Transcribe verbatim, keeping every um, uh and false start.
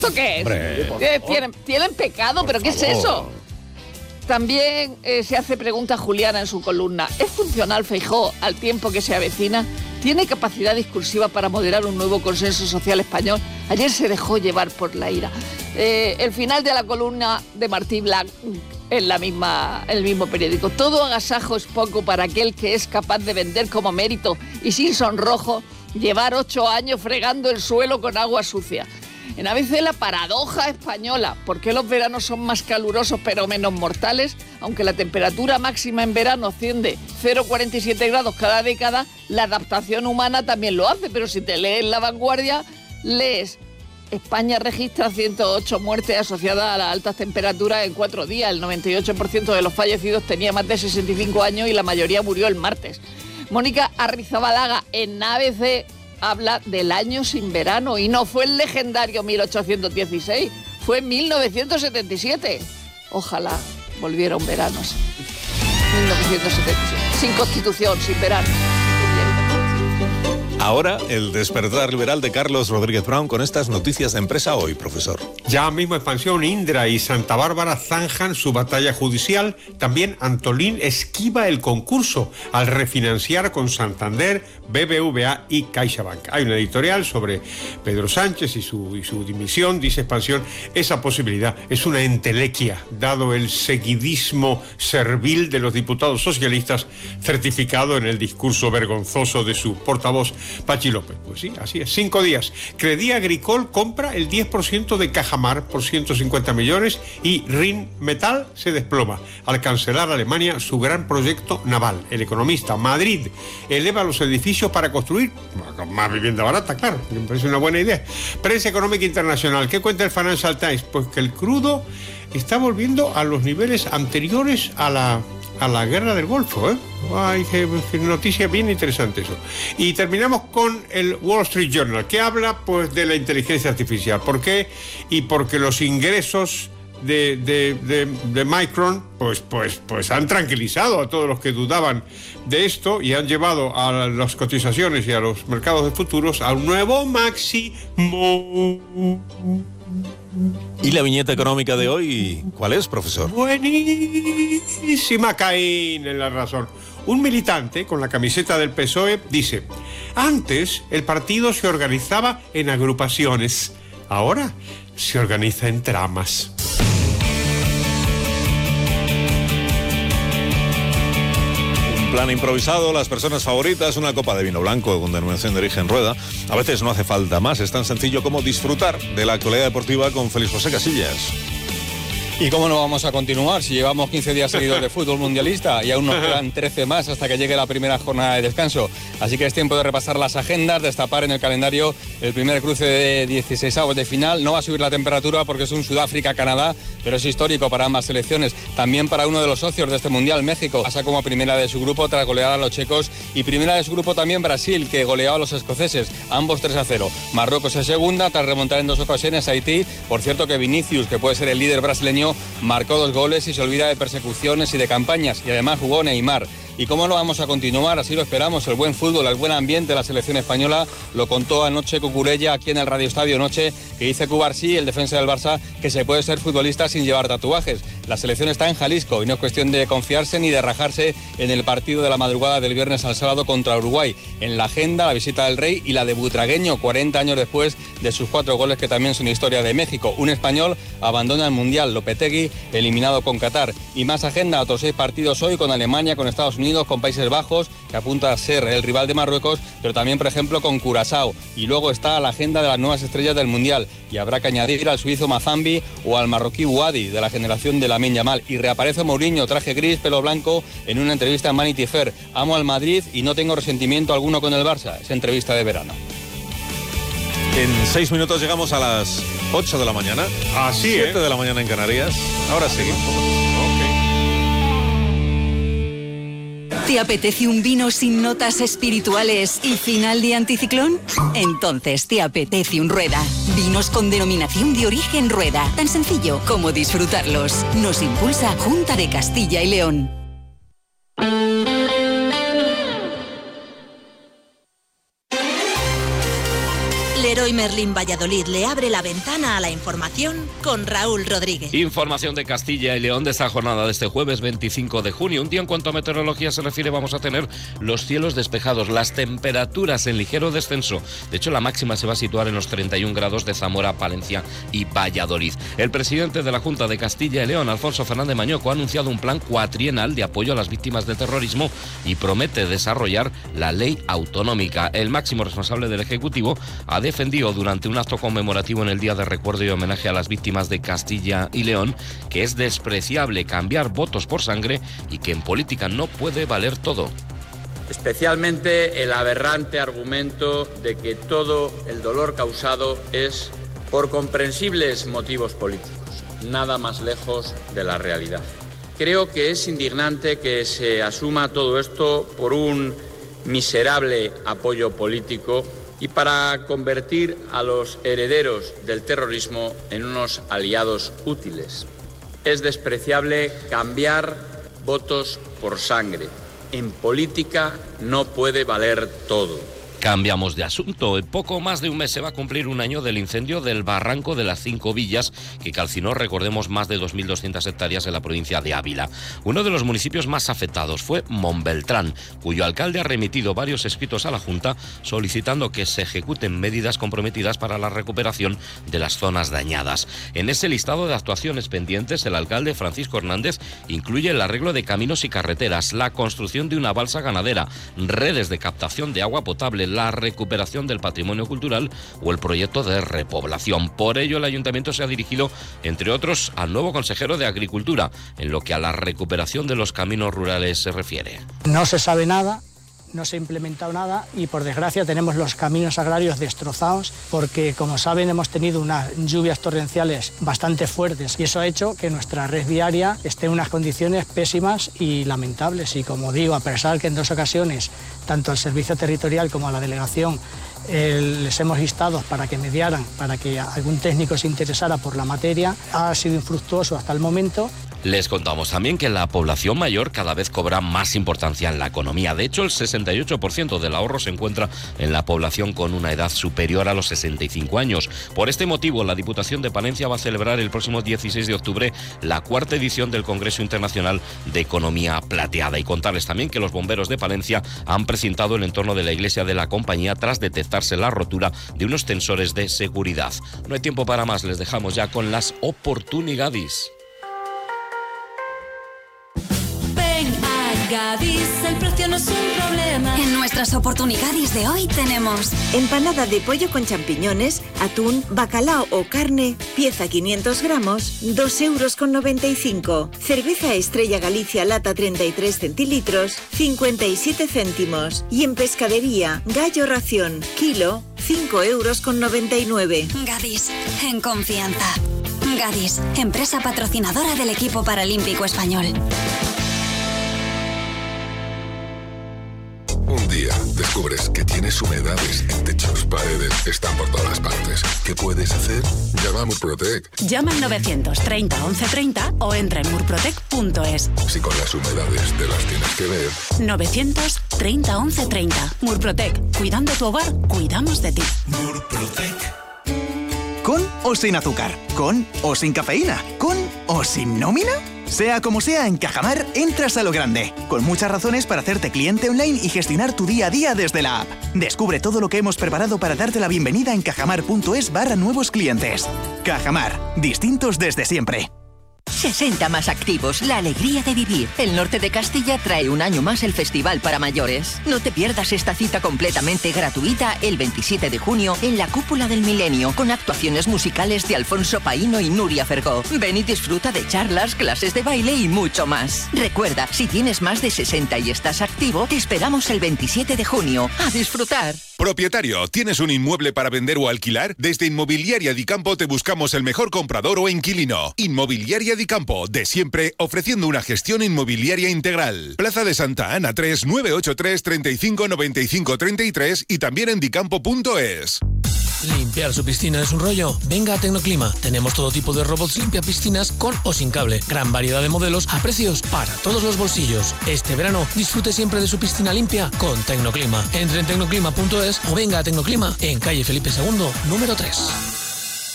¿Esto qué es? Hombre, Eh, ¿Tienen, ¿Tienen pecado? ¿Pero qué es eso? También eh, se hace pregunta Juliana en su columna. ¿Es funcional Feijóo al tiempo que se avecina? ¿Tiene capacidad discursiva para moderar un nuevo consenso social español? Ayer se dejó llevar por la ira. Eh, el final de la columna de Martí Blanc en, la misma, en el mismo periódico. Todo agasajo es poco para aquel que es capaz de vender como mérito y sin sonrojo llevar ocho años fregando el suelo con agua sucia. En A B C la paradoja española. ¿Por qué los veranos son más calurosos pero menos mortales? Aunque la temperatura máxima en verano asciende cero coma cuarenta y siete grados cada década, la adaptación humana también lo hace. Pero si te lees La Vanguardia, lees: España registra ciento ocho muertes asociadas a las altas temperaturas en cuatro días. El noventa y ocho por ciento de los fallecidos tenía más de sesenta y cinco años y la mayoría murió el martes. Mónica Arrizabalaga en A B C habla del año sin verano y no fue el legendario mil ochocientos dieciséis, fue mil novecientos setenta y siete. Ojalá volviera un verano así. mil novecientos setenta y siete. Sin constitución, sin verano. Ahora, el despertar liberal de Carlos Rodríguez Brown con estas noticias de Empresa Hoy, profesor. Ya mismo Expansión, Indra y Santa Bárbara zanjan su batalla judicial. También Antolín esquiva el concurso al refinanciar con Santander, B B V A y CaixaBank. Hay una editorial sobre Pedro Sánchez y su, y su dimisión. Dice Expansión, esa posibilidad es una entelequia, dado el seguidismo servil de los diputados socialistas, certificado en el discurso vergonzoso de su portavoz Pachi López. Pues sí, así es. Cinco días. Credit Agricole compra el diez por ciento de Cajamar por ciento cincuenta millones y Rheinmetall se desploma al cancelar Alemania su gran proyecto naval. El Economista, Madrid eleva los edificios para construir más vivienda barata, claro. Me parece una buena idea. Prensa Económica Internacional. ¿Qué cuenta el Financial Times? Pues que el crudo está volviendo a los niveles anteriores a la a la guerra del Golfo, ¿eh? Ay, qué, qué noticia bien interesante eso. Y terminamos con el Wall Street Journal, que habla pues de la inteligencia artificial. ¿Por qué? Y porque los ingresos de, de, de, de Micron pues, pues, pues han tranquilizado a todos los que dudaban de esto y han llevado a las cotizaciones y a los mercados de futuros a un nuevo máximo. ¿Y la viñeta económica de hoy cuál es, profesor? Buenísima, Caín en La Razón. Un militante con la camiseta del P S O E dice: antes el partido se organizaba en agrupaciones, ahora se organiza en tramas. Plan improvisado, las personas favoritas, una copa de vino blanco con denominación de origen Rueda. A veces no hace falta más, es tan sencillo como disfrutar de la actualidad deportiva con Félix José Casillas. ¿Y cómo no vamos a continuar si llevamos quince días seguidos de fútbol mundialista y aún nos quedan trece más hasta que llegue la primera jornada de descanso? Así que es tiempo de repasar las agendas, destapar en el calendario el primer cruce de dieciseisavos de final. No va a subir la temperatura porque es un Sudáfrica-Canadá, pero es histórico para ambas selecciones. También para uno de los socios de este Mundial, México. Pasa como primera de su grupo tras golear a los checos, y primera de su grupo también Brasil, que goleó a los escoceses, ambos tres a cero. Marruecos es segunda tras remontar en dos ocasiones a Haití. Por cierto que Vinicius, que puede ser el líder brasileño, marcó dos goles y se olvida de persecuciones y de campañas, y además jugó Neymar. ¿Y cómo lo vamos a continuar? Así lo esperamos. El buen fútbol, el buen ambiente de la selección española lo contó anoche Cucurella aquí en el Radio Estadio Noche, que dice Cubarsí, el defensa del Barça, que se puede ser futbolista sin llevar tatuajes. La selección está en Jalisco y no es cuestión de confiarse ni de rajarse en el partido de la madrugada del viernes al sábado contra Uruguay. En la agenda, la visita del Rey y la de Butragueño, cuarenta años después de sus cuatro goles que también son historia de México. Un español abandona el Mundial, Lopetegui, eliminado con Qatar. Y más agenda, otros seis partidos hoy con Alemania, con Estados Unidos, con Países Bajos, que apunta a ser el rival de Marruecos, pero también, por ejemplo, con Curazao. Y luego está la agenda de las nuevas estrellas del Mundial, y habrá que añadir al suizo Mazambi o al marroquí Ouadi, de la generación de Lamine Yamal. Y reaparece Mourinho, traje gris, pelo blanco, en una entrevista en Vanity Fair. Amo al Madrid y no tengo resentimiento alguno con el Barça. Es entrevista de verano. En seis minutos llegamos a las ocho de la mañana. Así, siete ¿eh? de la mañana en Canarias. Ahora seguimos. ¿Te apetece un vino sin notas espirituales y final de anticiclón? Entonces te apetece un Rueda. Vinos con denominación de origen Rueda. Tan sencillo como disfrutarlos. Nos impulsa Junta de Castilla y León. Leroy Leroy Merlin Valladolid le abre la ventana a la información con Raúl Rodríguez. Información de Castilla y León de esta jornada de este jueves veinticinco de junio. Un día en cuanto a meteorología se refiere vamos a tener los cielos despejados, las temperaturas en ligero descenso. De hecho, la máxima se va a situar en los treinta y un grados de Zamora, Palencia y Valladolid. El presidente de la Junta de Castilla y León, Alfonso Fernández Mañoco, ha anunciado un plan cuatrienal de apoyo a las víctimas del terrorismo y promete desarrollar la ley autonómica. El máximo responsable del Ejecutivo ha defendido durante un acto conmemorativo en el Día de Recuerdo y Homenaje a las Víctimas de Castilla y León que es despreciable cambiar votos por sangre y que en política no puede valer todo. Especialmente el aberrante argumento de que todo el dolor causado es por comprensibles motivos políticos, nada más lejos de la realidad. Creo que es indignante que se asuma todo esto por un miserable apoyo político y para convertir a los herederos del terrorismo en unos aliados útiles. Es despreciable cambiar votos por sangre. En política no puede valer todo. Cambiamos de asunto. En poco más de un mes se va a cumplir un año del incendio del Barranco de las Cinco Villas, que calcinó, recordemos, más de dos mil doscientas hectáreas en la provincia de Ávila. Uno de los municipios más afectados fue Montbeltrán, cuyo alcalde ha remitido varios escritos a la Junta solicitando que se ejecuten medidas comprometidas para la recuperación de las zonas dañadas. En ese listado de actuaciones pendientes, el alcalde Francisco Hernández incluye el arreglo de caminos y carreteras, la construcción de una balsa ganadera, redes de captación de agua potable, la recuperación del patrimonio cultural o el proyecto de repoblación. Por ello, el ayuntamiento se ha dirigido, entre otros, al nuevo consejero de Agricultura, en lo que a la recuperación de los caminos rurales se refiere. No se sabe nada, no se ha implementado nada y, por desgracia, tenemos los caminos agrarios destrozados porque, como saben, hemos tenido unas lluvias torrenciales bastante fuertes y eso ha hecho que nuestra red viaria esté en unas condiciones pésimas y lamentables. Y, como digo, a pesar que en dos ocasiones, tanto al Servicio Territorial como a la Delegación, eh, les hemos instado para que mediaran, para que algún técnico se interesara por la materia, ha sido infructuoso hasta el momento. Les contamos también que la población mayor cada vez cobra más importancia en la economía. De hecho, el sesenta y ocho por ciento del ahorro se encuentra en la población con una edad superior a los sesenta y cinco años. Por este motivo, la Diputación de Palencia va a celebrar el próximo dieciséis de octubre la cuarta edición del Congreso Internacional de Economía Plateada. Y contarles también que los bomberos de Palencia han precintado el entorno de la iglesia de la compañía tras detectarse la rotura de unos tensores de seguridad. No hay tiempo para más, les dejamos ya con las oportunidades. Gadis, el precio no es un problema. En nuestras oportunidades de hoy tenemos empanada de pollo con champiñones, atún, bacalao o carne, pieza quinientos gramos, dos euros con noventa y cinco. Cerveza Estrella Galicia lata treinta y tres centilitros, cincuenta y siete céntimos. Y en pescadería, gallo ración, kilo, cinco euros con noventa y nueve. Gadis, en confianza. Gadis, empresa patrocinadora del equipo paralímpico español. Un día descubres que tienes humedades en techos, paredes, están por todas partes. ¿Qué puedes hacer? Llama a Murprotec. Llama al novecientos treinta once treinta o entra en murprotec punto es. Si con las humedades te las tienes que ver. novecientos treinta once treinta. Murprotec. Cuidando tu hogar, cuidamos de ti. Murprotec. ¿Con o sin azúcar? ¿Con o sin cafeína? ¿Con o sin nómina? Sea como sea, en Cajamar entras a lo grande, con muchas razones para hacerte cliente online y gestionar tu día a día desde la app. Descubre todo lo que hemos preparado para darte la bienvenida en cajamar punto es barra nuevos clientes. Cajamar, distintos desde siempre. sesenta más activos, la alegría de vivir. El norte de Castilla trae un año más el festival para mayores. No te pierdas esta cita completamente gratuita el veintisiete de junio en la Cúpula del Milenio, con actuaciones musicales de Alfonso Paíno y Nuria Fergó. Ven y disfruta de charlas, clases de baile y mucho más. Recuerda, si tienes más de sesenta y estás activo, te esperamos el veintisiete de junio. ¡A disfrutar! Propietario, ¿tienes un inmueble para vender o alquilar? Desde Inmobiliaria Dicampo te buscamos el mejor comprador o inquilino. Inmobiliaria Dicampo, de siempre, ofreciendo una gestión inmobiliaria integral. Plaza de Santa Ana tres, nueve ocho tres, treinta y cinco noventa y cinco treinta y tres y también en dicampo punto es. ¿Limpiar su piscina es un rollo? Venga a Tecnoclima. Tenemos todo tipo de robots limpia piscinas con o sin cable. Gran variedad de modelos a precios para todos los bolsillos. Este verano disfrute siempre de su piscina limpia con Tecnoclima. Entre en tecnoclima punto es o venga a Tecnoclima en calle Felipe segundo, número tres.